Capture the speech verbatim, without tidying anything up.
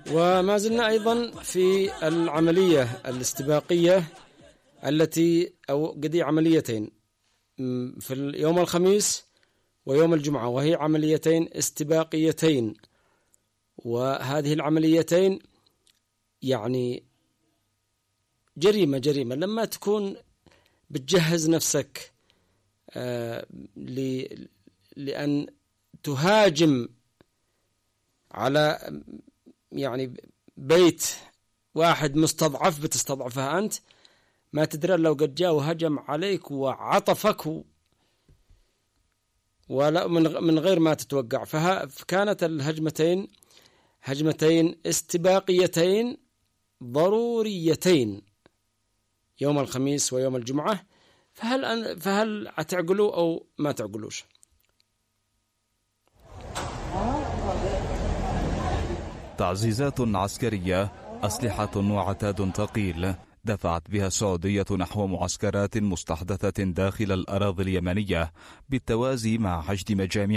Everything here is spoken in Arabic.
وما زلنا أيضا في العملية الاستباقية التي أو قضية عمليتين في يوم الخميس ويوم الجمعة، وهي عمليتين استباقيتين. وهذه العمليتين يعني جريمة جريمة لما تكون بتجهز نفسك آه لأن تهاجم على يعني بيت واحد مستضعف بتستضعفها أنت، ما تدري لو قد جاء وهجم عليك وعطفك ولا من غير ما تتوقع. فكانت الهجمتين هجمتين استباقيتين ضروريتين يوم الخميس ويوم الجمعة. فهل أن فهل أتعقلوا أو ما تعقلوش؟ تعزيزات عسكرية، أسلحة وعتاد ثقيل دفعت بها السعودية نحو معسكرات مستحدثة داخل الأراضي اليمنية بالتوازي مع حشد مجاميع